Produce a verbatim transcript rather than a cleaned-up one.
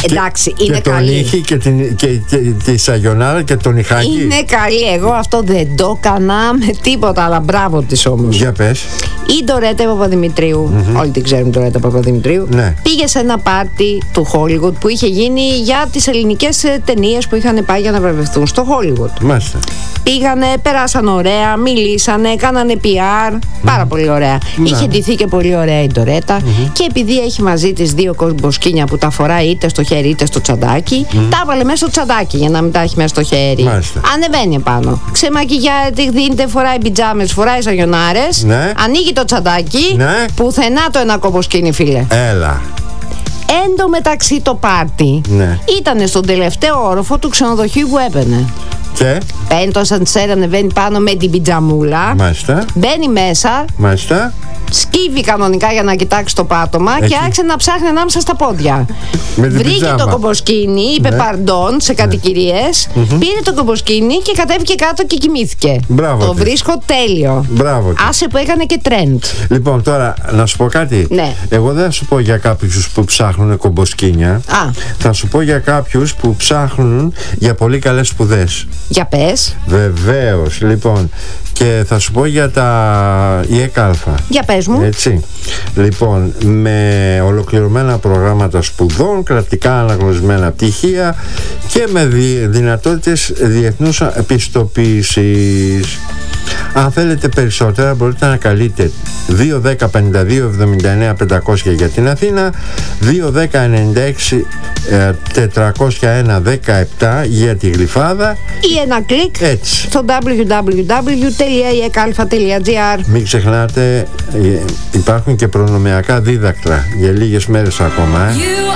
Εντάξει, είναι και καλή. Τον Ήχη και, την, και, και τη Σαγιονάρα και τον Ιχάκη. Είναι καλή. Εγώ αυτό δεν το έκανα με τίποτα, αλλά μπράβο της όμως. Για πες. Η Ντορέτα Παπαδημητρίου, mm-hmm. όλοι την ξέρουν Ντορέτα Παπαδημητρίου, ναι. πήγε σε ένα πάρτι του Hollywood που είχε γίνει για τις ελληνικές ταινίες που είχαν πάει για να βραβευτούν στο Hollywood. Μάλιστα. Πήγανε, περάσαν ωραία, μιλήσανε, κάνανε πι αρ, mm. πάρα πολύ ωραία. Mm. Είχε ντυθεί και πολύ ωραία η Ντορέτα mm-hmm. και επειδή έχει μαζί της δύο κομποσκίνια που τα φοράει είτε στο χέρι είτε στο τσαντάκι, mm. τα έβαλε μέσα στο τσαντάκι για να μην τα έχει μέσα στο χέρι. Μάλιστα. Ανεβαίνει επάνω. Ξεμακιγιάζεται, δίνεται, φοράει πιτζάμες, φοράει σαγιονάρες, ναι. ανοίγει το τσαντάκι, ναι. πουθενά το ένα κομποσκίνι, φίλε. Έλα. Εν τω μεταξύ το πάρτι ναι. ήταν στον τελευταίο όροφο του ξενοδοχείου που έπαινε. Και παίρνει το ασανσέρ, ανεβαίνει πάνω με την πιτζαμούλα. Μάλιστα. Μπαίνει μέσα. Μάλιστα. Σκύβει κανονικά για να κοιτάξει το πάτωμα. Εκεί. Και άρχισε να ψάχνει ανάμεσα στα πόδια. Βρήκε πιτζάμα. Το κομποσκίνι, είπε ναι. παρντών σε κατοικηρίες. Ναι. Πήρε το κομποσκίνι και κατέβηκε κάτω και κοιμήθηκε. Μπράβο. Το βρίσκω τέλειο. Μπράβο. Άσε που έκανε και τρέντ. Λοιπόν, τώρα να σου πω κάτι. Ναι. Εγώ δεν θα σου πω για κάποιους που ψάχνουν κομποσκίνια. Α. Θα σου πω για κάποιους που ψάχνουν για πολύ καλές σπουδές. Για πες. Βεβαίως. Λοιπόν, και θα σου πω για τα ΙΕΚΑΛΦΑ. Για πες μου. Έτσι. Λοιπόν, με ολοκληρωμένα προγράμματα σπουδών, κρατικά αναγνωρισμένα πτυχία και με δι- δυνατότητες διεθνούς επιστοποίησης. Αν θέλετε περισσότερα μπορείτε να καλείτε δύο δέκα πενήντα δύο εβδομήντα εννέα πεντακόσια για την Αθήνα, δύο δέκα ενενήντα έξι τετρακόσια ένα δεκαεπτά για τη Γλυφάδα ή ένα κλικ έτσι. στο double-u double-u double-u τελεία i e k a l f a τελεία g r. Μην ξεχνάτε, υπάρχουν και προνομιακά δίδακτρα για λίγες μέρες ακόμα. Ε.